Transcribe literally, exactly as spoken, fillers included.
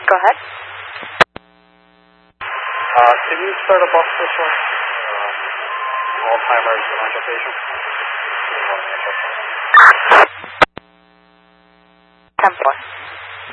Go ahead. Uh, can you start a bus this one? Um, Alzheimer's dementia patient. ten four.